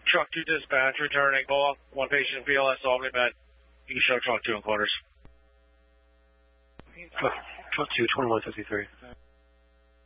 Truck 2 dispatch, returning call. One patient BLS Albany Med. You show truck 2 in quarters. Truck 2, 2153.